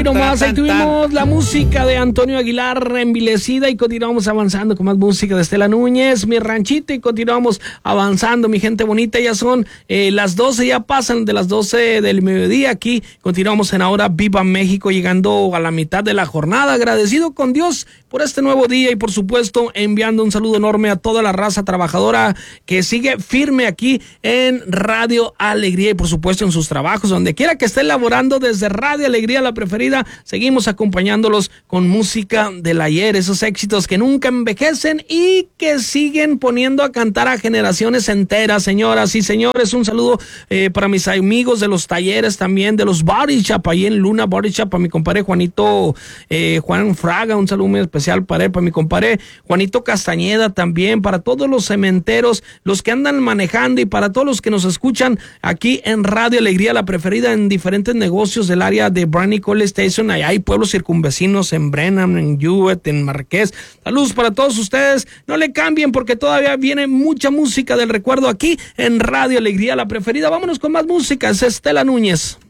Nomás, ahí tuvimos la música de Antonio Aguilar, Envilecida, y continuamos avanzando con más música de Estela Núñez, Mi Ranchito, y continuamos avanzando, mi gente bonita. Ya son las 12, ya pasan de las 12 del mediodía. Aquí continuamos en Ahora Viva México, llegando a la mitad de la jornada, agradecido con Dios por este nuevo día y por supuesto enviando un saludo enorme a toda la raza trabajadora que sigue firme aquí en Radio Alegría y por supuesto en sus trabajos, donde quiera que estén laborando. Desde Radio Alegría, la preferida, seguimos acompañándolos con música del ayer, esos éxitos que nunca envejecen y que siguen poniendo a cantar a generaciones enteras. Señoras y señores, un saludo para mis amigos de los talleres, también de los Body Shop, ahí en Luna Body Shop, para mi compadre Juanito, Juan Fraga, un saludo muy especial para él, para mi compadre Juanito Castañeda, también para todos los cementeros, los que andan manejando, y para todos los que nos escuchan aquí en Radio Alegría, la preferida, en diferentes negocios del área de Bryan College Station. Allá hay pueblos circunvecinos en Brenham, en Hewitt, en Marqués. Saludos para todos ustedes. No le cambien porque todavía viene mucha música del recuerdo aquí en Radio Alegría, la preferida. Vámonos con más música. Es Estela Núñez.